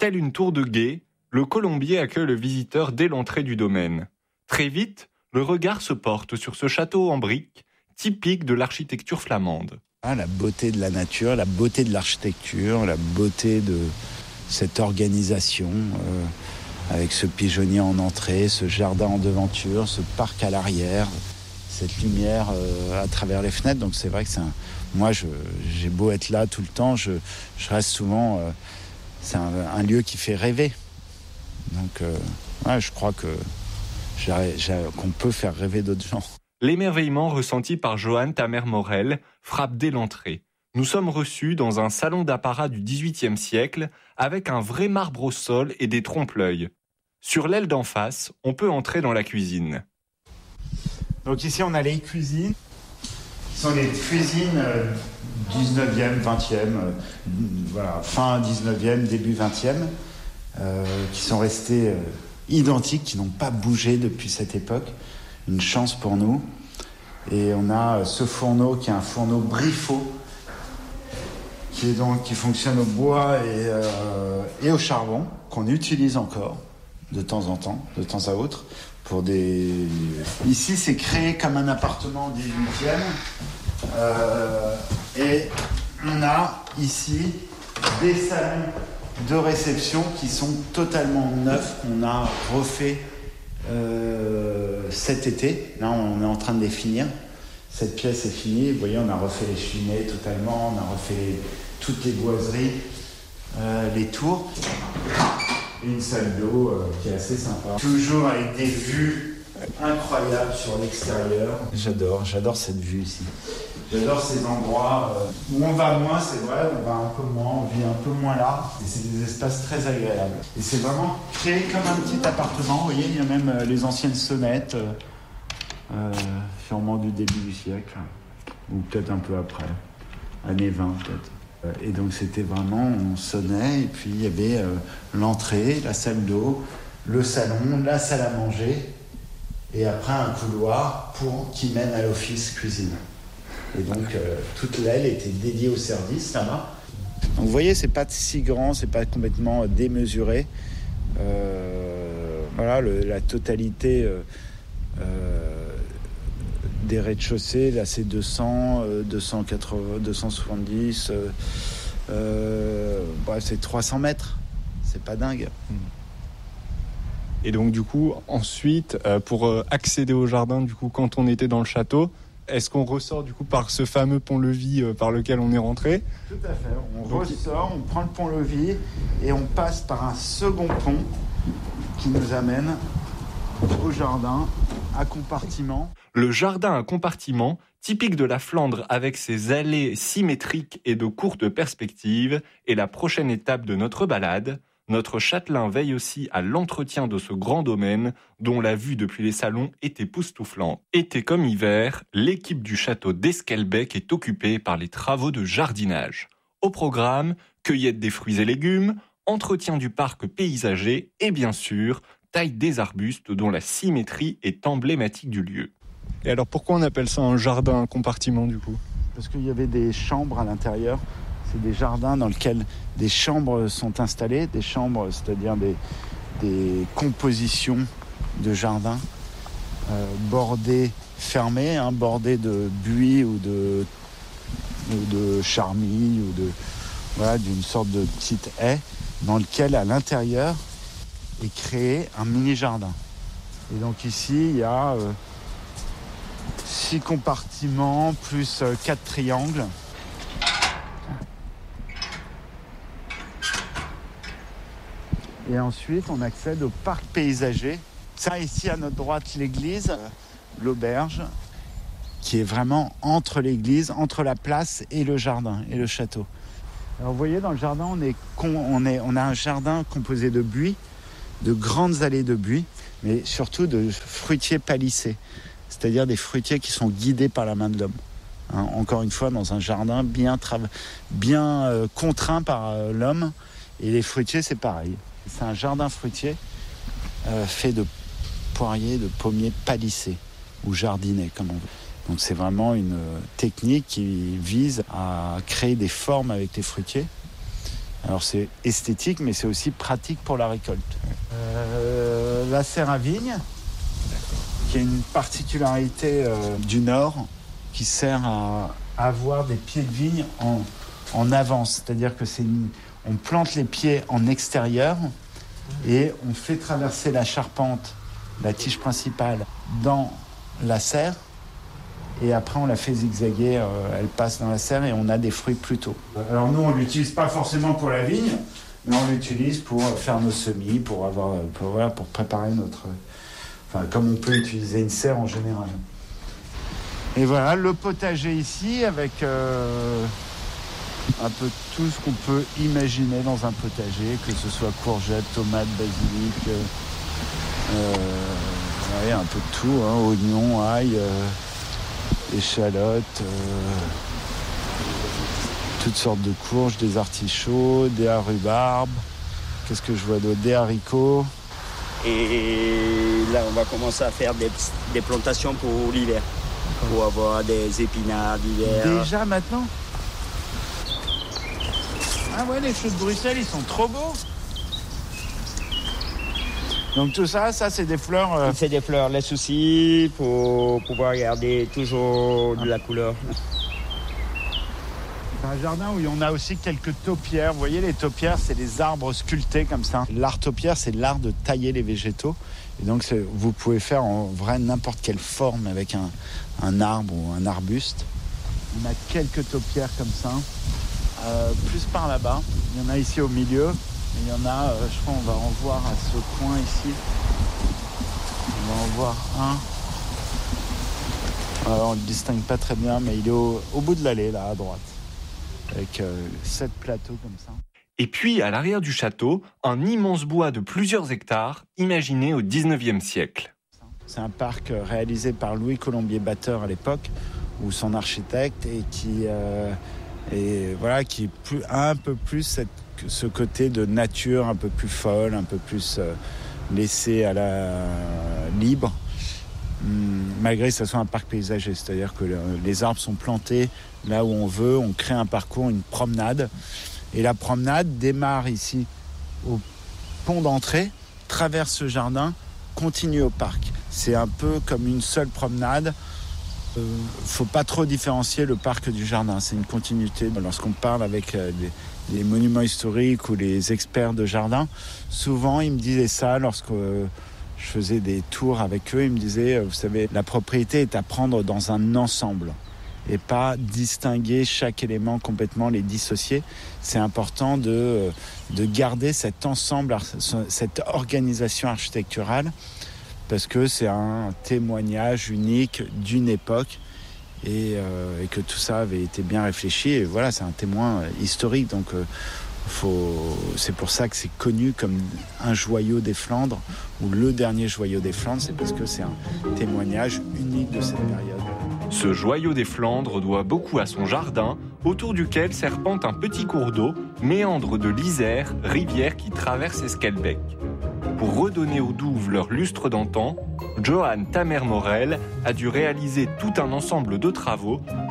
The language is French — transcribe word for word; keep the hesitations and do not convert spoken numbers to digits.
Tel une tour de guet, le colombier accueille le visiteur dès l'entrée du domaine. Très vite, le regard se porte sur ce château en briques, typique de l'architecture flamande. Ah, la beauté de la nature, la beauté de l'architecture, la beauté de cette organisation, euh, avec ce pigeonnier en entrée, ce jardin en devanture, ce parc à l'arrière, cette lumière euh, à travers les fenêtres. Donc c'est vrai que c'est un... moi, je, j'ai beau être là tout le temps, je, je reste souvent... Euh, c'est un, un lieu qui fait rêver. Donc euh, ouais, je crois que j'ai, j'ai, qu'on peut faire rêver d'autres gens. L'émerveillement ressenti par Johann Tamer-Morel frappe dès l'entrée. Nous sommes reçus dans un salon d'apparat du dix-huitième siècle avec un vrai marbre au sol et des trompe-l'œil. Sur l'aile d'en face, on peut entrer dans la cuisine. Donc ici, on a les cuisines. Ce sont les cuisines dix-neuvième, vingtième, euh, voilà, fin dix-neuvième, début vingtième, euh, qui sont restées euh, identiques, qui n'ont pas bougé depuis cette époque. Une chance pour nous. Et on a ce fourneau qui est un fourneau Briffaut, qui est donc qui fonctionne au bois et, euh, et au charbon, qu'on utilise encore de temps en temps, de temps à autre, pour des. Ici, c'est créé comme un appartement au dix-huitième, euh, et on a ici des salons de réception qui sont totalement neufs, qu'on a refait. Euh, cet été, là on est en train de les finir. Cette pièce est finie. Vous voyez, on a refait les cheminées totalement, on a refait les, toutes les boiseries, euh, les tours, et une salle d'eau euh, qui est assez sympa. Toujours avec des vues incroyables sur l'extérieur. J'adore, j'adore cette vue ici. J'adore ces endroits euh, où on va moins, c'est vrai, on va un peu moins, on vit un peu moins là, et c'est des espaces très agréables. Et c'est vraiment créé comme un petit appartement, vous voyez, il y a même euh, les anciennes sonnettes, euh, euh, sûrement du début du siècle, ou peut-être un peu après, années vingt peut-être. Et donc c'était vraiment, on sonnait, et puis il y avait euh, l'entrée, la salle d'eau, le salon, la salle à manger, et après un couloir pour, qui mène à l'office cuisine. Et donc, euh, toute l'aile était dédiée au service, là-bas. Donc, vous voyez, c'est pas si grand, c'est pas complètement démesuré. Euh, voilà, le, la totalité euh, euh, des rez-de-chaussée, là, c'est deux cents, euh, deux cent quatre-vingts, deux cent soixante-dix. Euh, euh, bref, c'est trois cents mètres. C'est pas dingue. Et donc, du coup, ensuite, euh, pour euh, accéder au jardin, du coup, quand on était dans le château, est-ce qu'on ressort du coup par ce fameux pont-levis euh, par lequel on est rentré ? Tout à fait. On Donc, ressort, on prend le pont-levis et on passe par un second pont qui nous amène au jardin à compartiment. Le jardin à compartiment, typique de la Flandre avec ses allées symétriques et de courtes perspectives, est la prochaine étape de notre balade. Notre châtelain veille aussi à l'entretien de ce grand domaine dont la vue depuis les salons est époustouflante. Été comme hiver, l'équipe du château d'Esquelbecq est occupée par les travaux de jardinage. Au programme, cueillette des fruits et légumes, entretien du parc paysager et bien sûr, taille des arbustes dont la symétrie est emblématique du lieu. Et alors pourquoi on appelle ça un jardin à compartiment du coup ? Parce qu'il y avait des chambres à l'intérieur. C'est des jardins dans lesquels des chambres sont installées, des chambres, c'est-à-dire des, des compositions de jardins euh, bordées, fermées, hein, bordées de buis ou de, ou de charmilles ou de, voilà, d'une sorte de petite haie dans lequel, à l'intérieur, est créé un mini-jardin. Et donc ici, il y a euh, six compartiments plus euh, quatre triangles. Et ensuite, on accède au parc paysager. Ça, ici, à notre droite, l'église, l'auberge, qui est vraiment entre l'église, entre la place et le jardin, et le château. Alors, vous voyez, dans le jardin, on, est con, on, est, on a un jardin composé de buis, de grandes allées de buis, mais surtout de fruitiers palissés, c'est-à-dire des fruitiers qui sont guidés par la main de l'homme. Hein, encore une fois, dans un jardin bien, tra- bien euh, contraint par euh, l'homme. Et les fruitiers, c'est pareil. C'est un jardin fruitier euh, fait de poiriers, de pommiers palissés ou jardinés, comme on veut. Donc c'est vraiment une technique qui vise à créer des formes avec les fruitiers Alors c'est esthétique, mais c'est aussi pratique pour la récolte. Euh, la serre à vigne, qui est une particularité euh, du Nord, qui sert à, à avoir des pieds de vigne en, en avance. C'est-à-dire que c'est une, on plante les pieds en extérieur et on fait traverser la charpente, la tige principale, dans la serre. Et après, on la fait zigzaguer, euh, elle passe dans la serre et on a des fruits plus tôt. Alors nous, on ne l'utilise pas forcément pour la vigne, mais on l'utilise pour faire nos semis, pour, avoir, pour, voilà, pour préparer notre... Enfin, comme on peut utiliser une serre en général. Et voilà, le potager ici, avec euh, un peu tout ce qu'on peut imaginer dans un potager, que ce soit courgettes, tomates, basilic, euh, euh, ouais, un peu de tout, hein, oignons, ail... Euh, échalotes, euh, toutes sortes de courges, des artichauts, des rhubarbes, qu'est-ce que je vois d'autre, des haricots. Et là, on va commencer à faire des, des plantations pour l'hiver, pour avoir des épinards d'hiver. Déjà maintenant ? Ah ouais, les choux de Bruxelles, ils sont trop beaux. Donc tout ça, ça c'est des fleurs... Euh... C'est des fleurs, les soucis, pour pouvoir garder toujours de la couleur. C'est un jardin où on a aussi quelques taupières. Vous voyez, les taupières, c'est des arbres sculptés comme ça. L'art taupière, c'est l'art de tailler les végétaux. Et donc c'est, vous pouvez faire en vrai n'importe quelle forme avec un, un arbre ou un arbuste. On a quelques taupières comme ça, euh, plus par là-bas. Il y en a ici au milieu. Il y en a, euh, je crois, on va en voir à ce coin ici. On va en voir un. Alors, on ne le distingue pas très bien, mais il est au, au bout de l'allée, là, à droite. Avec euh, sept plateaux comme ça. Et puis, à l'arrière du château, un immense bois de plusieurs hectares, imaginé au dix-neuvième siècle. C'est un parc réalisé par Louis Colombier-Batteur à l'époque, ou son architecte, et qui, euh, et, voilà, qui est plus, un peu plus cette ce côté de nature un peu plus folle, un peu plus euh, laissé à la libre, hum, malgré que ce soit un parc paysager. C'est-à-dire que le, les arbres sont plantés là où on veut, on crée un parcours, une promenade. Et la promenade démarre ici au pont d'entrée, traverse ce jardin, continue au parc. C'est un peu comme une seule promenade. Il euh, ne faut pas trop différencier le parc du jardin. C'est une continuité. Lorsqu'on parle avec euh, les les monuments historiques ou les experts de jardin, souvent ils me disaient ça lorsque euh, je faisais des tours avec eux. Ils me disaient, euh, vous savez, la propriété est à prendre dans un ensemble et pas distinguer chaque élément complètement, les dissocier. C'est important de, euh, de garder cet ensemble, cette organisation architecturale, parce que c'est un témoignage unique d'une époque. Et, euh, et que tout ça avait été bien réfléchi. Et voilà, c'est un témoin historique. Donc, euh, faut, c'est pour ça que c'est connu comme un joyau des Flandres, ou le dernier joyau des Flandres. C'est parce que c'est un témoignage unique de cette période. Ce joyau des Flandres doit beaucoup à son jardin, autour duquel serpente un petit cours d'eau, méandre de l'Isère, rivière qui traverse Esquelbecq. Pour redonner aux douves leur lustre d'antan, Johan Tamer-Morel a dû réaliser tout un ensemble de travaux